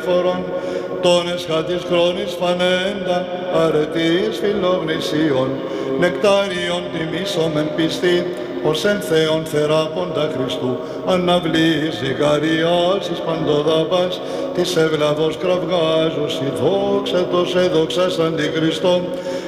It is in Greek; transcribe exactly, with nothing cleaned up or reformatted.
φορών, των εσχάτης χρόνης φανέντα, αρετής φιλογνησίων, νεκτάριον τιμήσομεν πιστή, ως εν Θεόν θεράποντα Χριστού, αναβλής ζυγαριάσεις παντοδάπας, της ευλαβώς κραυγάζουσι, δόξα τος έδοξας αντιχριστών,